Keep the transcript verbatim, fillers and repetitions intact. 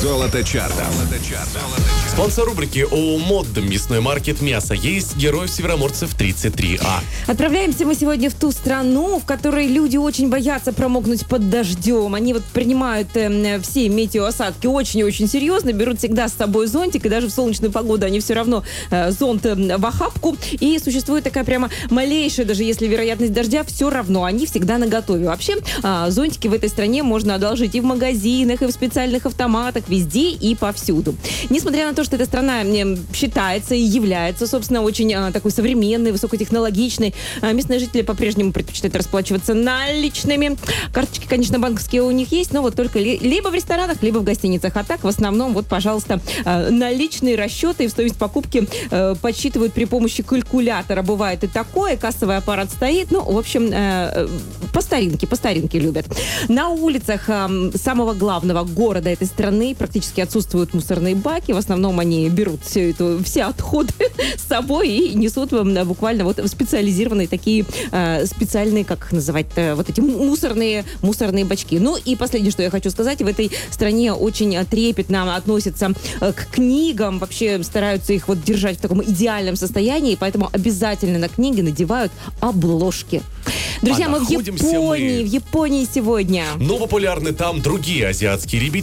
Золото чарта. Спонсор рубрики ООО «Модд», мясной маркет «Мясо есть», герой Североморцев тридцать три А. Отправляемся мы сегодня в ту страну, в которой люди очень боятся промокнуть под дождем. Они вот принимают э, все метеоосадки очень и очень серьезно, берут всегда с собой зонтик, и даже в солнечную погоду они все равно э, зонт э, в охапку. И существует такая прямо малейшая, даже если вероятность дождя, все равно они всегда наготове. Вообще, э, зонтики в этой стране можно одолжить и в магазинах, и в специальных автоматах, везде и повсюду. Несмотря на то, что эта страна э, считается и является, собственно, очень э, такой современной, высокотехнологичной, э, местные жители по-прежнему предпочитают расплачиваться наличными. Карточки, конечно, банковские у них есть, но вот только ли, либо в ресторанах, либо в гостиницах. А так, в основном, вот, пожалуйста, э, наличные расчеты и в стоимость покупки э, подсчитывают при помощи калькулятора. Бывает и такое, кассовый аппарат стоит. Ну, в общем, э, по старинке, по старинке любят. На улицах э, самого главного города этой страны практически отсутствуют мусорные баки. В основном они берут все это, все отходы с собой и несут буквально вот в специализированные такие э, специальные, как их называть, э, вот эти мусорные, мусорные бачки. Ну и последнее, что я хочу сказать, в этой стране очень трепетно относятся э, к книгам, вообще стараются их вот держать в таком идеальном состоянии, поэтому обязательно на книги надевают обложки. Друзья, А мы в находимся Японии, мы- в Японии сегодня. Но популярны там другие азиатские ребята.